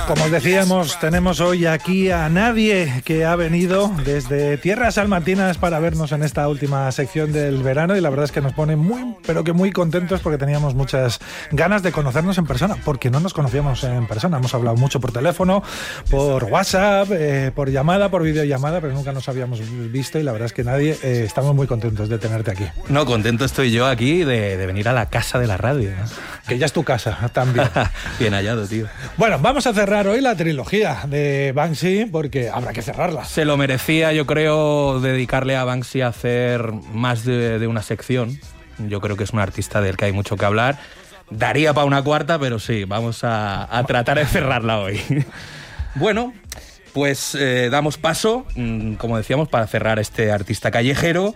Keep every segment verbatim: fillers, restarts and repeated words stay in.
Como os decíamos, tenemos hoy aquí a nadie que ha venido desde tierras salmantinas para vernos en esta última sección del verano, y la verdad es que nos pone muy, pero que muy contentos porque teníamos muchas ganas de conocernos en persona, porque no nos conocíamos en persona. Hemos hablado mucho por teléfono, por WhatsApp, eh, por llamada, por videollamada, pero nunca nos habíamos visto, y la verdad es que nadie, eh, estamos muy contentos de tenerte aquí. No, contento estoy yo aquí de, de venir a la casa de la radio, ¿no? Que ya es tu casa también. Bien hallado, tío. Bueno, vamos a cerrar hoy la trilogía de Banksy, porque habrá que cerrarla. Se lo merecía, yo creo, dedicarle a Banksy a hacer más de, de una sección. Yo creo que es un artista del que hay mucho que hablar. Daría para una cuarta, pero sí, vamos a, a tratar de cerrarla hoy. Bueno, pues eh, damos paso, como decíamos, para cerrar este artista callejero.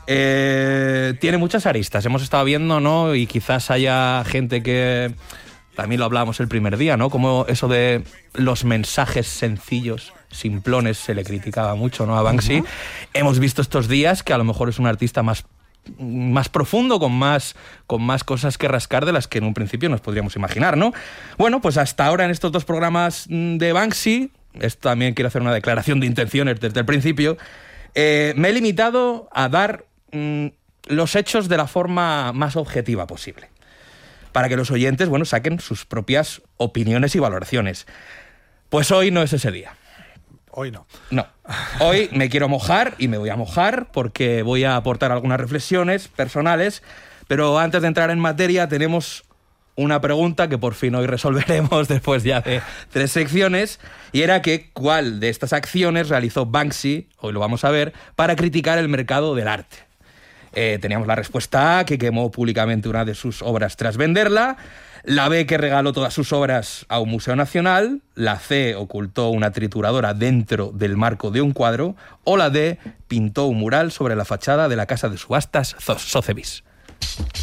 Eh, tiene muchas aristas, hemos estado viendo, ¿no? Y quizás haya gente que... También lo hablábamos el primer día, ¿no? Como eso de los mensajes sencillos, simplones, se le criticaba mucho, ¿no? A Banksy. Uh-huh. Hemos visto estos días que a lo mejor es un artista más, más profundo, con más, con más cosas que rascar de las que en un principio nos podríamos imaginar, ¿no? Bueno, pues hasta ahora en estos dos programas de Banksy, esto también quiero hacer una declaración de intenciones desde el principio, eh, me he limitado a dar mmm, los hechos de la forma más objetiva posible, para que los oyentes, bueno, saquen sus propias opiniones y valoraciones. Pues hoy no es ese día. Hoy no. No. Hoy me quiero mojar y me voy a mojar porque voy a aportar algunas reflexiones personales, pero antes de entrar en materia tenemos una pregunta que por fin hoy resolveremos después ya de tres secciones, y era que cuál de estas acciones realizó Banksy, hoy lo vamos a ver, para criticar el mercado del arte. Eh, teníamos la respuesta A, que quemó públicamente una de sus obras tras venderla; la B, que regaló todas sus obras a un museo nacional; la C, ocultó una trituradora dentro del marco de un cuadro; o la D, pintó un mural sobre la fachada de la casa de subastas Sotheby's.